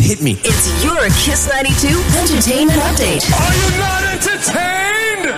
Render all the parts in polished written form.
hit me. It's your Kiss 92 Entertainment Update. Are you not entertained?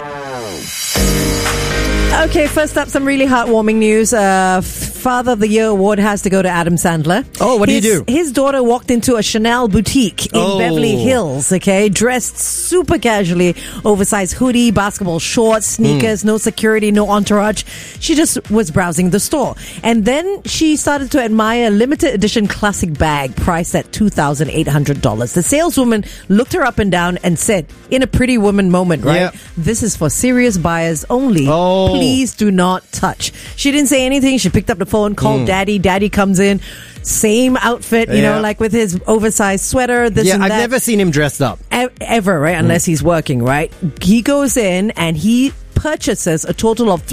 Okay, first up, some really heartwarming news. Father of the Year award has to go to Adam Sandler. Oh, what did he do? His daughter walked into a Chanel boutique in Beverly Hills, okay, dressed super casually, oversized hoodie, basketball shorts, sneakers, no security, no entourage. She just was browsing the store. And then she started to admire a limited edition classic bag priced at $2,800. The saleswoman looked her up and down and said, in a Pretty Woman moment, right? Yep. This is for serious buyers only. Please do not touch. She didn't say anything. She picked up the phone, called Daddy. Daddy comes in, same outfit, you know, like with his oversized sweater, this and that. I've never seen him dressed up. Ever, right? Unless he's working, right? He goes in and he purchases a total of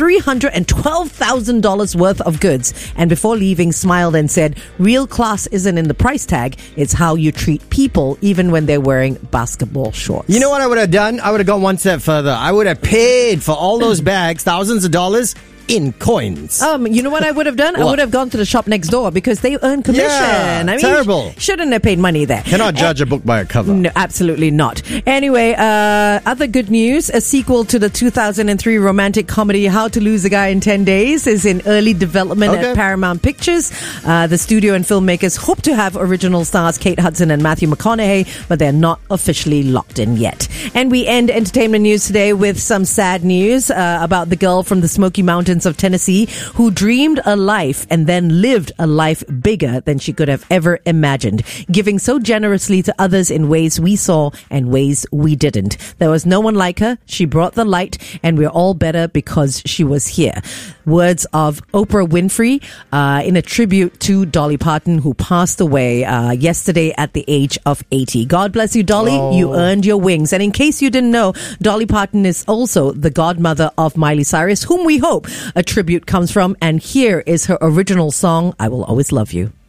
$312,000 worth of goods, and before leaving smiled and said, real class isn't in the price tag, it's how you treat people even when they're wearing basketball shorts. You know what I would have done? I would have gone one step further. I would have paid for all those bags, thousands of dollars, in coins. You know what I would have done? I would have gone to the shop next door because they earn commission. Yeah, I mean, terrible. Shouldn't have paid money there. Cannot judge a book by a cover. No, absolutely not. Anyway, other good news. A sequel to the 2003 romantic comedy How to Lose a Guy in 10 Days is in early development at Paramount Pictures. The studio and filmmakers hope to have original stars Kate Hudson and Matthew McConaughey, but they're not officially locked in yet. And we end entertainment news today with some sad news about the girl from the Smoky Mountains of Tennessee who dreamed a life and then lived a life bigger than she could have ever imagined, giving so generously to others in ways we saw and ways we didn't. There was no one like her. She brought the light, and we're all better because she was here. Words of Oprah Winfrey in a tribute to Dolly Parton, who passed away yesterday at the age of 80. God bless you, Dolly. You earned your wings. And in case you didn't know, Dolly Parton is also the godmother of Miley Cyrus, whom we hope a tribute comes from. And here is her original song, I Will Always Love You.